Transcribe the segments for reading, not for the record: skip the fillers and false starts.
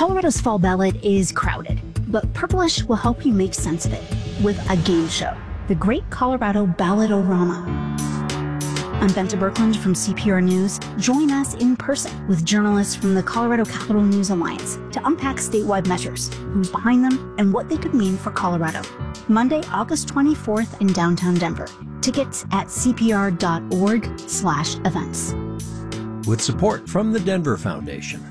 Colorado's fall ballot is crowded, but Purplish will help you make sense of it with a game show, the Great Colorado Ballot-O-Rama. I'm Bente Birkeland from CPR News. Join us in person with journalists from the Colorado Capital News Alliance to unpack statewide measures, who's behind them, and what they could mean for Colorado. Monday, August 24th in downtown Denver. Tickets at cpr.org/events. With support from the Denver Foundation.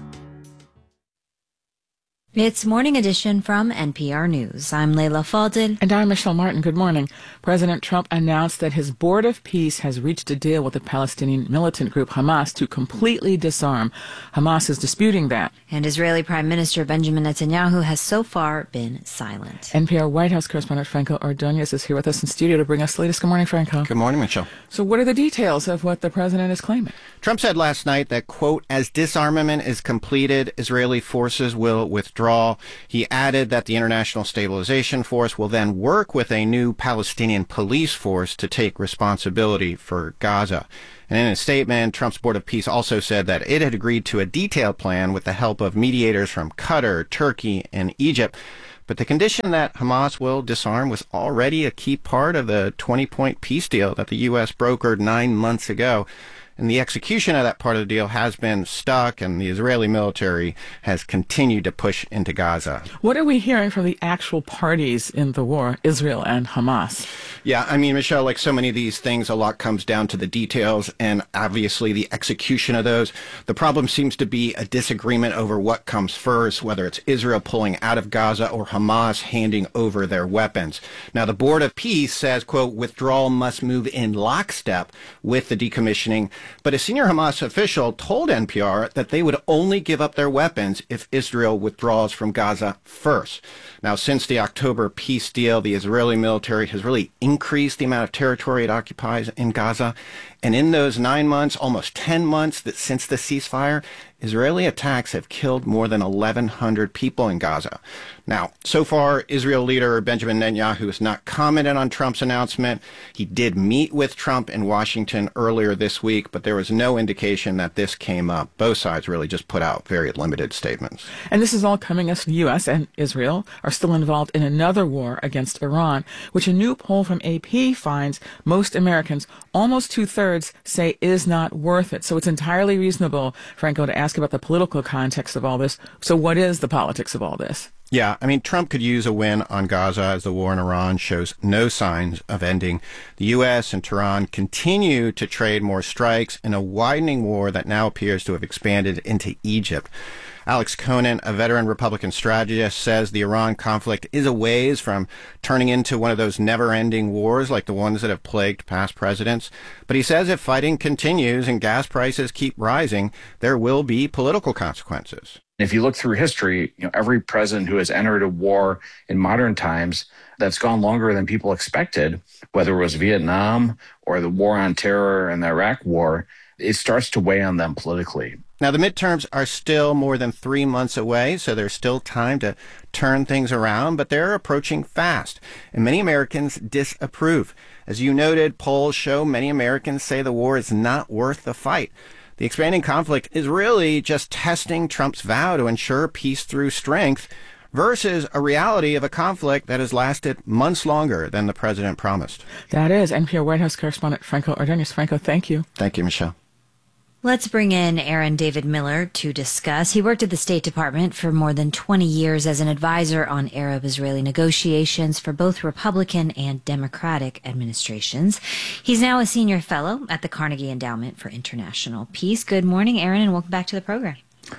It's Morning Edition from NPR News. I'm Leila Fadel. And I'm Michelle Martin. Good morning. President Trump announced that his Board of Peace has reached a deal with the Palestinian militant group Hamas to completely disarm. Hamas is disputing that. And Israeli Prime Minister Benjamin Netanyahu has so far been silent. NPR White House correspondent Franco Ordonez is here with us in studio to bring us the latest. Good morning, Franco. Good morning, Michelle. So what are the details of what the president is claiming? Trump said last night that, quote, as disarmament is completed, Israeli forces will withdraw. He added that the International Stabilization Force will then work with a new Palestinian police force to take responsibility for Gaza. And in a statement, Trump's Board of Peace also said that it had agreed to a detailed plan with the help of mediators from Qatar, Turkey, and Egypt. But the condition that Hamas will disarm was already a key part of the 20-point peace deal that the U.S. brokered 9 months ago. And the execution of that part of the deal has been stuck, and the Israeli military has continued to push into Gaza. What are we hearing from the actual parties in the war, Israel and Hamas? Yeah, I mean, Michelle, like so many of these things, a lot comes down to the details and obviously the execution of those. The problem seems to be a disagreement over what comes first, whether it's Israel pulling out of Gaza or Hamas handing over their weapons. Now, the Board of Peace says, quote, withdrawal must move in lockstep with the decommissioning. But a senior Hamas official told NPR that they would only give up their weapons if Israel withdraws from Gaza first. Now, since the October peace deal, the Israeli military has really increased the amount of territory it occupies in Gaza. And in those 9 months, almost 10 months since the ceasefire, Israeli attacks have killed more than 1,100 people in Gaza. Now, so far, Israel leader Benjamin Netanyahu has not commented on Trump's announcement. He did meet with Trump in Washington earlier this week, but there was no indication that this came up. Both sides really just put out very limited statements. And this is all coming as the U.S. and Israel are still involved in another war against Iran, which a new poll from AP finds most Americans, almost two-thirds, say is not worth it. So it's entirely reasonable, Franco, to ask about the political context of all this. So what is the politics of all this? Yeah, I mean, Trump could use a win on Gaza as the war in Iran shows no signs of ending. The U.S. and Tehran continue to trade more strikes in a widening war that now appears to have expanded into Egypt. Alex Conant, a veteran Republican strategist, says the Iran conflict is a ways from turning into one of those never-ending wars like the ones that have plagued past presidents. But he says if fighting continues and gas prices keep rising, there will be political consequences. If you look through history, every president who has entered a war in modern times that's gone longer than people expected, whether it was Vietnam or the war on terror and the Iraq war, it starts to weigh on them politically. Now, the midterms are still more than 3 months away, so there's still time to turn things around, but they're approaching fast, and many Americans disapprove. As you noted, polls show many Americans say the war is not worth the fight. The expanding conflict is really just testing Trump's vow to ensure peace through strength versus a reality of a conflict that has lasted months longer than the president promised. That is NPR White House correspondent Franco Ordonez. Franco, thank you. Thank you, Michelle. Let's bring in Aaron David Miller to discuss. He worked at the State Department for more than 20 years as an advisor on Arab-Israeli negotiations for both Republican and Democratic administrations. He's now a senior fellow at the Carnegie Endowment for International Peace. Good morning, Aaron, and welcome back to the program.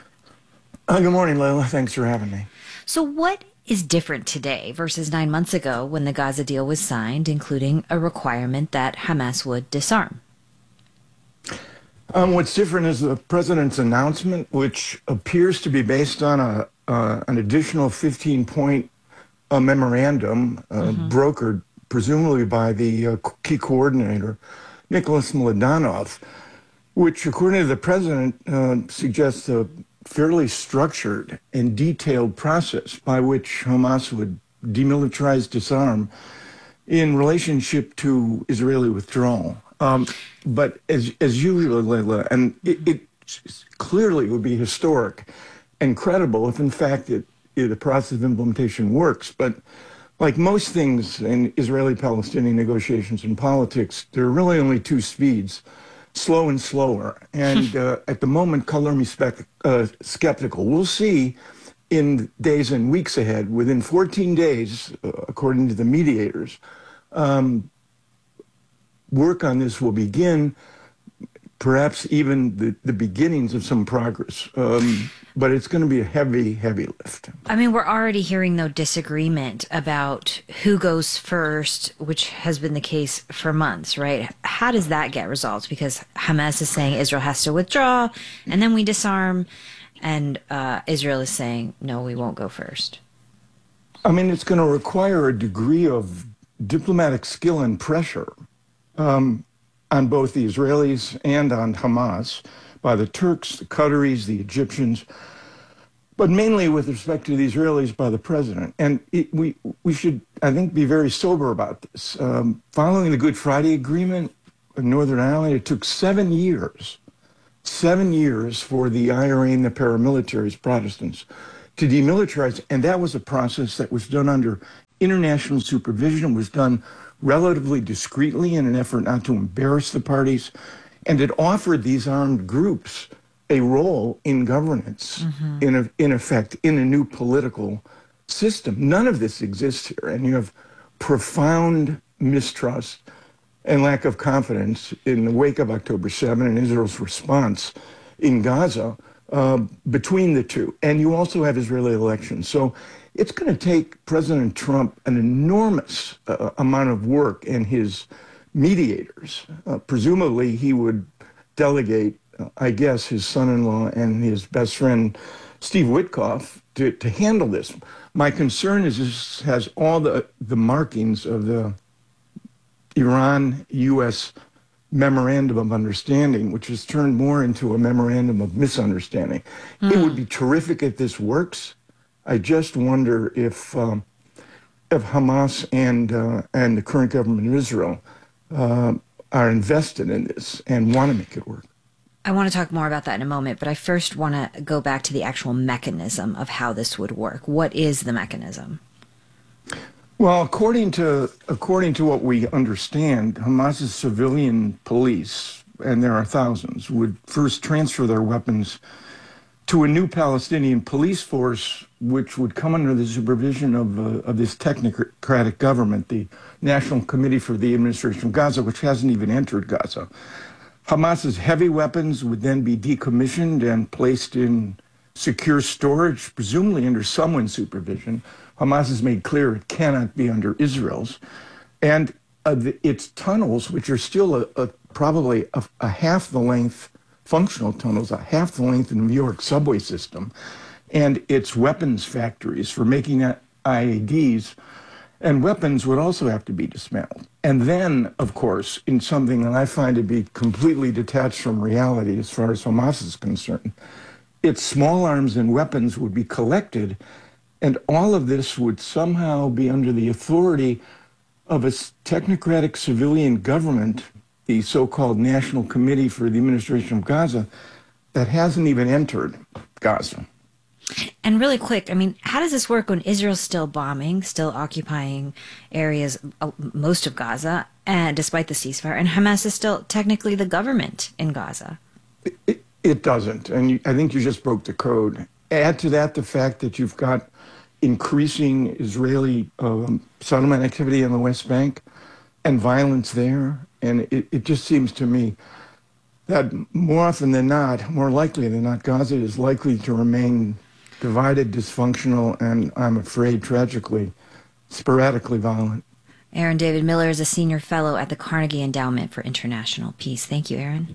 Good morning, Leila. Thanks for having me. So what is different today versus 9 months ago when the Gaza deal was signed, including a requirement that Hamas would disarm? What's different is the president's announcement, which appears to be based on an additional 15-point memorandum brokered presumably by the key coordinator, Nicholas Mladenov, which, according to the president, suggests a fairly structured and detailed process by which Hamas would demilitarize, disarm in relationship to Israeli withdrawal. But as usual, Leila, and it clearly would be historic and credible if, in fact, the process of implementation works. But like most things in Israeli-Palestinian negotiations and politics, there are really only two speeds, slow and slower. And at the moment, color me skeptical. We'll see in days and weeks ahead. Within 14 days, according to the mediators, work on this will begin, perhaps even the beginnings of some progress. But it's going to be a heavy, heavy lift. I mean, we're already hearing, though, disagreement about who goes first, which has been the case for months, right? How does that get resolved? Because Hamas is saying Israel has to withdraw, and then we disarm, and Israel is saying, no, we won't go first. I mean, it's going to require a degree of diplomatic skill and pressure on both the Israelis and on Hamas, by the Turks, the Qataris, the Egyptians, but mainly with respect to the Israelis by the president. And we should, I think, be very sober about this. Following the Good Friday Agreement in Northern Ireland, it took 7 years for the IRA and the paramilitaries, Protestants, to demilitarize. And that was a process that was done under international supervision, was done relatively discreetly in an effort not to embarrass the parties. And it offered these armed groups a role in governance, in effect, in a new political system. None of this exists here. And you have profound mistrust and lack of confidence in the wake of October 7 and Israel's response in Gaza between the two. And you also have Israeli elections. So it's going to take President Trump an enormous amount of work and his mediators. Presumably, he would delegate, I guess, his son-in-law and his best friend, Steve Witkoff, to handle this. My concern is this has all the markings of the Iran-U.S. memorandum of understanding, which has turned more into a memorandum of misunderstanding. It would be terrific if this works. I just wonder if Hamas and the current government of Israel are invested in this and want to make it work. I want to talk more about that in a moment, but I first want to go back to the actual mechanism of how this would work. What is the mechanism? Well, according to what we understand, Hamas's civilian police, and there are thousands, would first transfer their weapons to a new Palestinian police force, which would come under the supervision of this technocratic government, the National Committee for the Administration of Gaza, which hasn't even entered Gaza. Hamas's heavy weapons would then be decommissioned and placed in secure storage, presumably under someone's supervision. Hamas has made clear it cannot be under Israel's. And its tunnels, which are still probably a half the length, functional tunnels, a half the length of the New York subway system, and its weapons factories for making IEDs and weapons would also have to be dismantled. And then, of course, in something that I find to be completely detached from reality as far as Hamas is concerned, its small arms and weapons would be collected, and all of this would somehow be under the authority of a technocratic civilian government, the so-called National Committee for the Administration of Gaza, that hasn't even entered Gaza. And really quick, I mean, how does this work when Israel's still bombing, still occupying areas, most of Gaza, and despite the ceasefire, and Hamas is still technically the government in Gaza? It doesn't, and I think you just broke the code. Add to that the fact that you've got increasing Israeli settlement activity in the West Bank and violence there, and it just seems to me that more often than not, more likely than not, Gaza is likely to remain divided, dysfunctional, and I'm afraid, tragically, sporadically violent. Aaron David Miller is a senior fellow at the Carnegie Endowment for International Peace. Thank you, Aaron.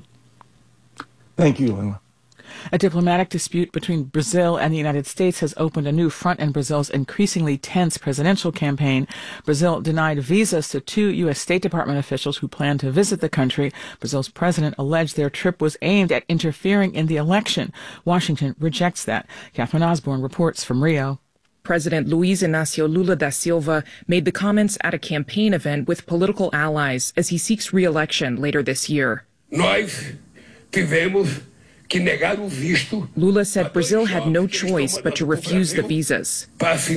Thank you, Lila. A diplomatic dispute between Brazil and the United States has opened a new front in Brazil's increasingly tense presidential campaign. Brazil denied visas to two U.S. State Department officials who planned to visit the country. Brazil's president alleged their trip was aimed at interfering in the election. Washington rejects that. Catherine Osborne reports from Rio. President Luiz Inácio Lula da Silva made the comments at a campaign event with political allies as he seeks re-election later this year. Nós tivemos Lula said Brazil had no choice but to refuse the visas.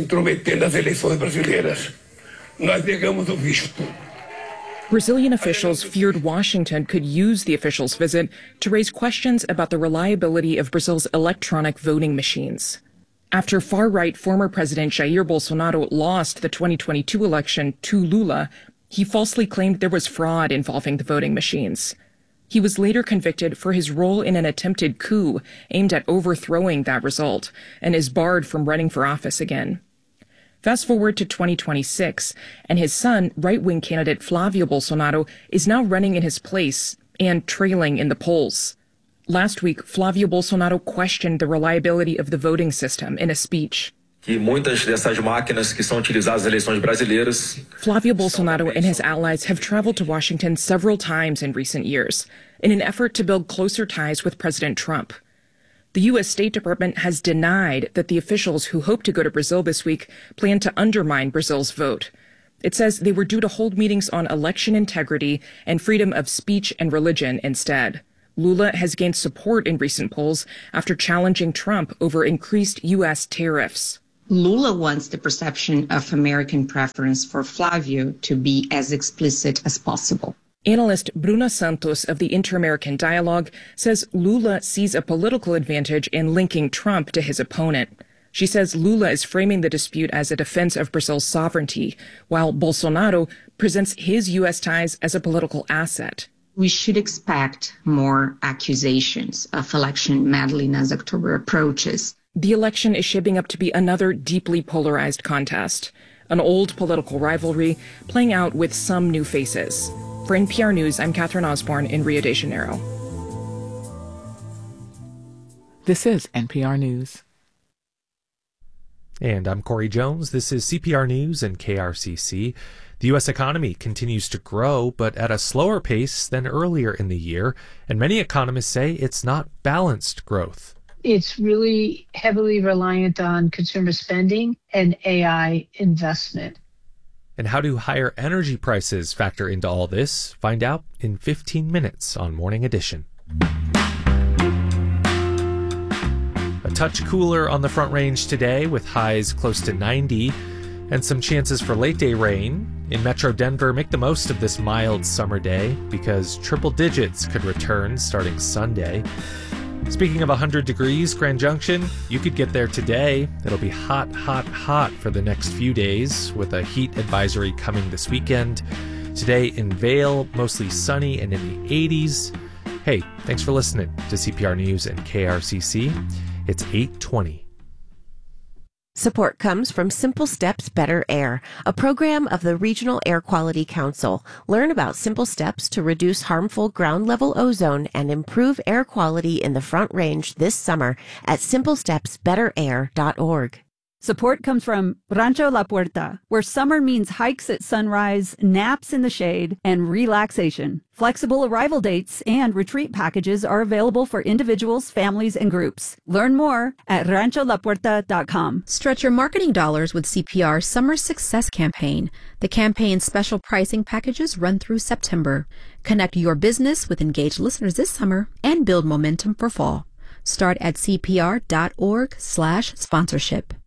Brazilian officials feared Washington could use the officials' visit to raise questions about the reliability of Brazil's electronic voting machines. After far-right former President Jair Bolsonaro lost the 2022 election to Lula, he falsely claimed there was fraud involving the voting machines. He was later convicted for his role in an attempted coup aimed at overthrowing that result and is barred from running for office again. Fast forward to 2026, and his son, right-wing candidate Flavio Bolsonaro, is now running in his place and trailing in the polls. Last week, Flavio Bolsonaro questioned the reliability of the voting system in a speech. Flavio Bolsonaro and his allies have traveled to Washington several times in recent years in an effort to build closer ties with President Trump. The U.S. State Department has denied that the officials who hope to go to Brazil this week plan to undermine Brazil's vote. It says they were due to hold meetings on election integrity and freedom of speech and religion instead. Lula has gained support in recent polls after challenging Trump over increased U.S. tariffs. Lula wants the perception of American preference for Flavio to be as explicit as possible. Analyst Bruna Santos of the Inter-American Dialogue says Lula sees a political advantage in linking Trump to his opponent. She says Lula is framing the dispute as a defense of Brazil's sovereignty, while Bolsonaro presents his U.S. ties as a political asset. We should expect more accusations of election meddling as October approaches. The election is shaping up to be another deeply polarized contest, an old political rivalry playing out with some new faces. For NPR News, I'm Catherine Osborne in Rio de Janeiro. This is NPR News. And I'm Corey Jones. This is CPR News and KRCC. The U.S. economy continues to grow, but at a slower pace than earlier in the year, and many economists say it's not balanced growth. It's really heavily reliant on consumer spending and AI investment. And how do higher energy prices factor into all this? Find out in 15 minutes on Morning Edition. A touch cooler on the Front Range today with highs close to 90 and some chances for late day rain. In Metro Denver, make the most of this mild summer day because triple digits could return starting Sunday. Speaking of 100 degrees, Grand Junction, you could get there today. It'll be hot, hot, hot for the next few days with a heat advisory coming this weekend. Today in Vail, mostly sunny and in the 80s. Hey, thanks for listening to CPR News and KRCC. It's 8:20. Support comes from Simple Steps Better Air, a program of the Regional Air Quality Council. Learn about simple steps to reduce harmful ground-level ozone and improve air quality in the Front Range this summer at simplestepsbetterair.org. Support comes from Rancho La Puerta, where summer means hikes at sunrise, naps in the shade, and relaxation. Flexible arrival dates and retreat packages are available for individuals, families, and groups. Learn more at rancholapuerta.com. Stretch your marketing dollars with CPR's Summer Success Campaign. The campaign's special pricing packages run through September. Connect your business with engaged listeners this summer and build momentum for fall. Start at cpr.org/sponsorship.